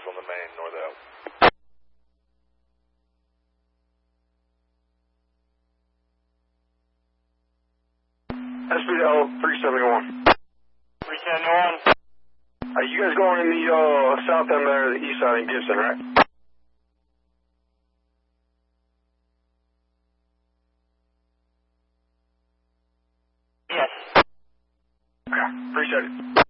on the main, north out. SBL 371. 371. You guys going in the south end there, the east side in Gibson, right? Yes. Okay, appreciate it.